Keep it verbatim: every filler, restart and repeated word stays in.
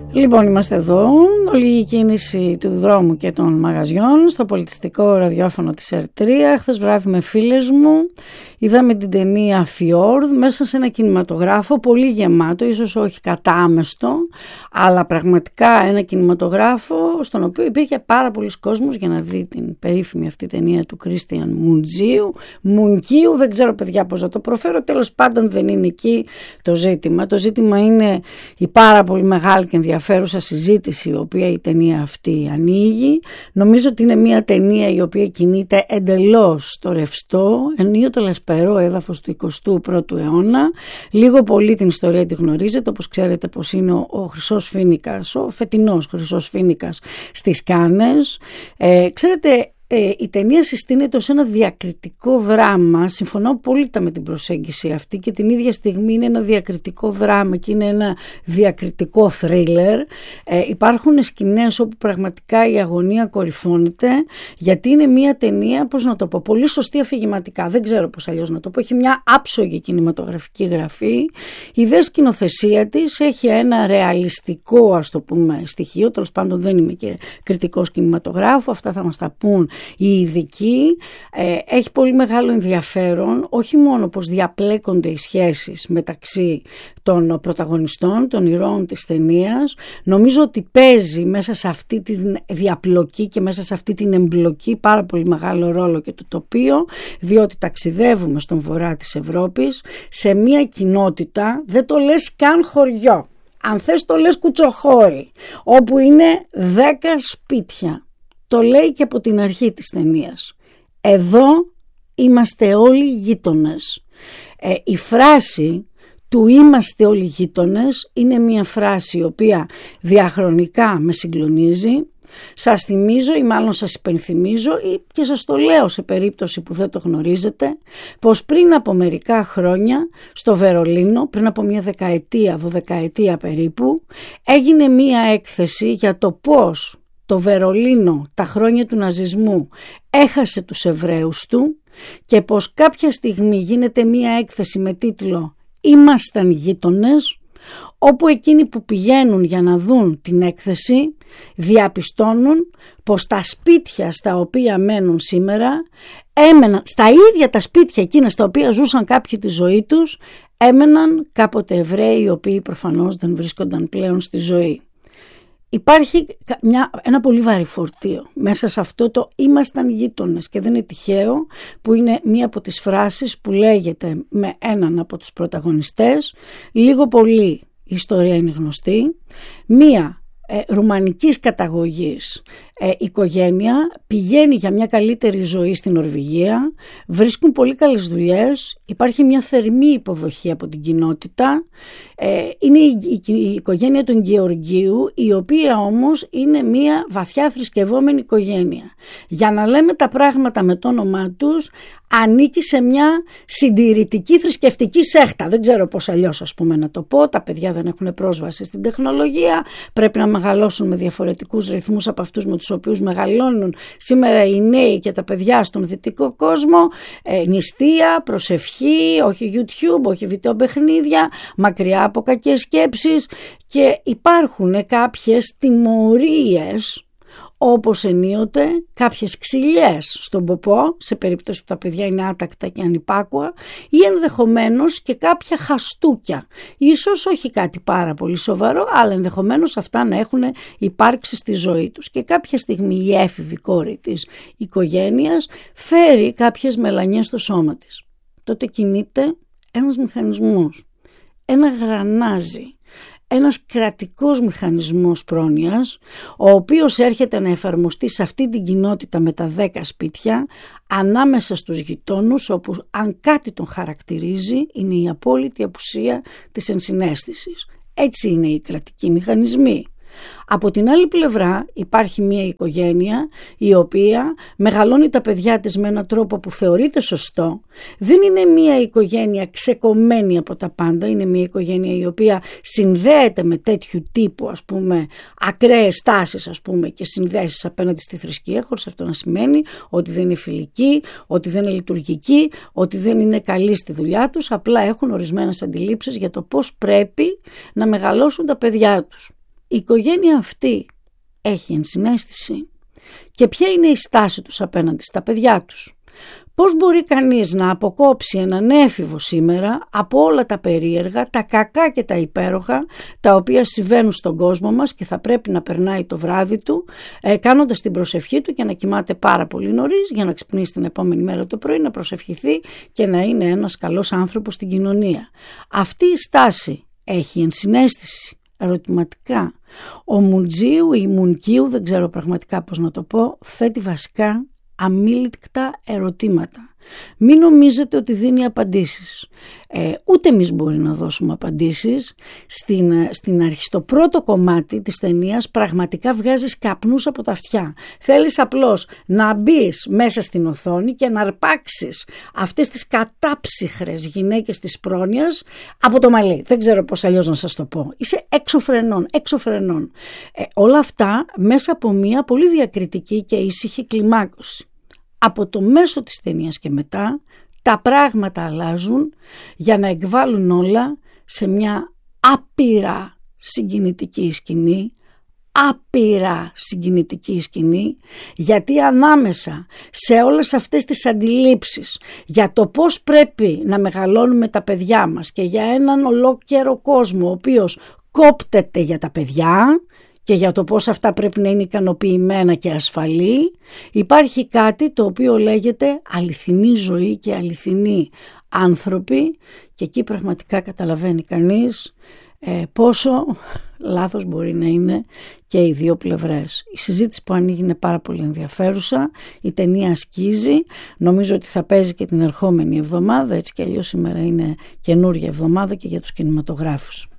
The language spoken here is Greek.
Λοιπόν, είμαστε εδώ, όλη η κίνηση του δρόμου και των μαγαζιών στο πολιτιστικό ραδιόφωνο της ΕΡ τρία. Χθες βράδυ με φίλες μου είδαμε την ταινία Fjord μέσα σε ένα κινηματογράφο πολύ γεμάτο, ίσως όχι κατάμεστο, αλλά πραγματικά ένα κινηματογράφο στον οποίο υπήρχε πάρα πολλοί κόσμος για να δει την περίφημη αυτή ταινία του Κρίστιαν Μουντζίου, Μουνκίου, δεν ξέρω παιδιά πώς να το προφέρω, τέλος πάντων δεν είναι εκεί το ζήτημα. Το ζήτημα είναι η πάρα πολύ μεγάλη και ενδιαφέρουσα συζήτηση η οποία η ταινία αυτή ανοίγει. Νομίζω ότι είναι μια ταινία η οποία κινείται εντελώς στο ρευστό, ενίοτε λασπερό έδαφος του εικοστού πρώτου αιώνα. Λίγο πολύ την ιστορία τη γνωρίζετε, όπως ξέρετε πως είναι ο, ο Χρυσός Φοίνικας, ο φετινός Χρυσός Φοίνικας στις Κάνες. Ε, ξέρετε, Ε, η ταινία συστήνεται ως ένα διακριτικό δράμα. Συμφωνώ πολύ με την προσέγγιση αυτή και την ίδια στιγμή είναι ένα διακριτικό δράμα και είναι ένα διακριτικό θρίλερ. Ε, υπάρχουν σκηνές όπου πραγματικά η αγωνία κορυφώνεται, γιατί είναι μια ταινία, πώς να το πω, πολύ σωστή αφηγηματικά, δεν ξέρω πώς αλλιώς να το πω, έχει μια άψογη κινηματογραφική γραφή. Η δε σκηνοθεσία της έχει ένα ρεαλιστικό, ας το πούμε, στοιχείο, τέλος πάντων δεν είμαι και κριτικός κινηματογράφου, αυτά θα μας τα πούν η ειδική. Ε, έχει πολύ μεγάλο ενδιαφέρον όχι μόνο πως διαπλέκονται οι σχέσεις μεταξύ των πρωταγωνιστών, των ηρώων της ταινίας. Νομίζω ότι παίζει μέσα σε αυτή τη διαπλοκή και μέσα σε αυτή την εμπλοκή πάρα πολύ μεγάλο ρόλο και το τοπίο, διότι ταξιδεύουμε στον βορρά της Ευρώπης σε μια κοινότητα, δεν το λες καν χωριό, αν θες το λες κουτσοχώρι, όπου είναι δέκα σπίτια. Το λέει και από την αρχή της ταινίας. Εδώ είμαστε όλοι γείτονες. Ε, η φράση του είμαστε όλοι γείτονες είναι μια φράση η οποία διαχρονικά με συγκλονίζει. Σας θυμίζω ή μάλλον σας υπενθυμίζω ή και σας το λέω σε περίπτωση που δεν το γνωρίζετε, πως πριν από μερικά χρόνια στο Βερολίνο, πριν από μια δεκαετία, δωδεκαετία περίπου, έγινε μια έκθεση για το πώς το Βερολίνο τα χρόνια του ναζισμού έχασε τους Εβραίους του και πως κάποια στιγμή γίνεται μία έκθεση με τίτλο «Ήμασταν γείτονες», όπου εκείνοι που πηγαίνουν για να δουν την έκθεση διαπιστώνουν πως τα σπίτια στα οποία μένουν σήμερα έμεναν, στα ίδια τα σπίτια εκείνα στα οποία ζούσαν κάποιοι τη ζωή τους, έμεναν κάποτε Εβραίοι οι οποίοι προφανώς δεν βρίσκονταν πλέον στη ζωή. Υπάρχει μια, ένα πολύ βαρύ φορτίο μέσα σε αυτό το «ήμασταν γείτονες» και δεν είναι τυχαίο που είναι μία από τις φράσεις που λέγεται με έναν από τους πρωταγωνιστές. Λίγο πολύ η ιστορία είναι γνωστή. Μία ε, ρουμανικής καταγωγής ε, οικογένεια πηγαίνει για μια καλύτερη ζωή στην Νορβηγία, βρίσκουν πολύ καλές δουλειές, υπάρχει μια θερμή υποδοχή από την κοινότητα. Ε, είναι η, η, η οικογένεια των Γεωργίου, η οποία όμως είναι μια βαθιά θρησκευόμενη οικογένεια. Για να λέμε τα πράγματα με το όνομά τους, ανήκει σε μια συντηρητική θρησκευτική σέχτα. Δεν ξέρω πώς αλλιώς ας πούμε να το πω. Τα παιδιά δεν έχουν πρόσβαση στην τεχνολογία, πρέπει να μεγαλώσουν με διαφορετικούς ρυθμούς από αυτούς με τους οποίους μεγαλώνουν σήμερα οι νέοι και τα παιδιά στον δυτικό κόσμο. Ε, νηστεία, προσευχή, όχι YouTube, όχι βιντεοπαιχνίδια, μακριά από κακές σκέψεις, και υπάρχουν κάποιες τιμωρίες, όπως ενίοτε κάποιες ξυλιές στον ποπό σε περίπτωση που τα παιδιά είναι άτακτα και ανυπάκουα, ή ενδεχομένως και κάποια χαστούκια, ίσως όχι κάτι πάρα πολύ σοβαρό, αλλά ενδεχομένως αυτά να έχουν υπάρξει στη ζωή τους. Και κάποια στιγμή η έφηβη κόρη της οικογένειας φέρει κάποιες μελανιές στο σώμα της. Τότε κινείται ένας μηχανισμός, ένα γρανάζι, ένας κρατικός μηχανισμός πρόνοιας, ο οποίος έρχεται να εφαρμοστεί σε αυτή την κοινότητα με τα δέκα σπίτια, ανάμεσα στους γειτόνους, όπου αν κάτι τον χαρακτηρίζει είναι η απόλυτη απουσία της ενσυναίσθησης. Έτσι είναι οι κρατικοί μηχανισμοί. Από την άλλη πλευρά υπάρχει μια οικογένεια η οποία μεγαλώνει τα παιδιά της με έναν τρόπο που θεωρείται σωστό. Δεν είναι μια οικογένεια ξεκομμένη από τα πάντα, είναι μια οικογένεια η οποία συνδέεται με τέτοιου τύπου ας πούμε ακραίες τάσεις ας πούμε και συνδέσεις απέναντι στη θρησκεία, χωρίς αυτό να σημαίνει ότι δεν είναι φιλική, ότι δεν είναι λειτουργική, ότι δεν είναι καλή στη δουλειά τους, απλά έχουν ορισμένες αντιλήψεις για το πώς πρέπει να μεγαλώσουν τα παιδιά τους. η οικογένεια αυτή έχει ενσυναίσθηση και ποια είναι η στάση τους απέναντι στα παιδιά τους. Πώς μπορεί κανείς να αποκόψει έναν έφηβο σήμερα από όλα τα περίεργα, τα κακά και τα υπέροχα τα οποία συμβαίνουν στον κόσμο μας και θα πρέπει να περνάει το βράδυ του ε, κάνοντας την προσευχή του και να κοιμάται πάρα πολύ νωρίς για να ξυπνήσει την επόμενη μέρα το πρωί, να προσευχηθεί και να είναι ένας καλός άνθρωπος στην κοινωνία. Αυτή η στάση έχει ενσυναίσθηση? Ερωτηματικά. Ο Μουντζίου ή Μουνκίου, δεν ξέρω πραγματικά πώς να το πω, θέτει βασικά αμήλικτα ερωτήματα. Μην νομίζετε ότι δίνει απαντήσεις. Ε, ούτε εμείς μπορεί να δώσουμε απαντήσεις. Στην, στην αρχή, στο πρώτο κομμάτι της ταινίας πραγματικά βγάζεις καπνούς από τα αυτιά. Θέλεις απλώς να μπεις μέσα στην οθόνη και να αρπάξεις αυτές τις κατάψυχρες γυναίκες της πρόνοιας από το μαλλί. Δεν ξέρω πώς αλλιώς να σας το πω. Είσαι έξω φρενών, έξω φρενών. Ε, όλα αυτά μέσα από μια πολύ διακριτική και ήσυχη κλιμάκωση. Από το μέσο της ταινίας και μετά τα πράγματα αλλάζουν για να εκβάλουν όλα σε μια άπειρα συγκινητική σκηνή, άπειρα συγκινητική σκηνή, γιατί ανάμεσα σε όλες αυτές τις αντιλήψεις για το πώς πρέπει να μεγαλώνουμε τα παιδιά μας και για έναν ολόκληρο κόσμο ο οποίος κόπτεται για τα παιδιά και για το πώς αυτά πρέπει να είναι ικανοποιημένα και ασφαλή, υπάρχει κάτι το οποίο λέγεται αληθινή ζωή και αληθινοί άνθρωποι, και εκεί πραγματικά καταλαβαίνει κανείς ε, πόσο λάθος μπορεί να είναι και οι δύο πλευρές. Η συζήτηση που ανοίγει είναι πάρα πολύ ενδιαφέρουσα, η ταινία σκίζει, νομίζω ότι θα παίζει και την ερχόμενη εβδομάδα, έτσι κι αλλιώς σήμερα είναι καινούργια εβδομάδα και για τους κινηματογράφους.